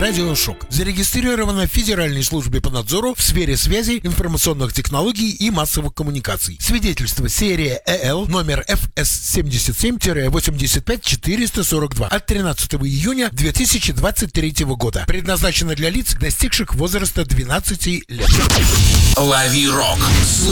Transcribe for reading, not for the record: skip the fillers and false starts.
«Радиошок». Зарегистрировано в Федеральной службе по надзору в сфере связи, информационных технологий и массовых коммуникаций. Свидетельство серия ЭЛ номер ФС-77-85442 от 13 июня 2023 года. Предназначено для лиц, достигших возраста 12 лет. Лови рок.